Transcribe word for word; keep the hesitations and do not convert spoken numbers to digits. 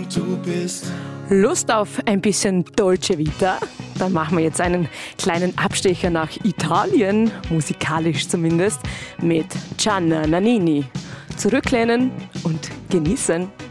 du bist. Lust auf ein bisschen Dolce Vita? Dann machen wir jetzt einen kleinen Abstecher nach Italien, musikalisch zumindest, mit Gianna Nannini. Zurücklehnen und genießen.